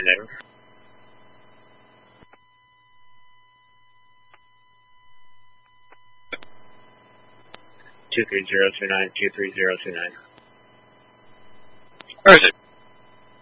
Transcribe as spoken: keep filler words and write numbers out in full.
landing. Two three zero two nine, two three zero two nine. Where is it?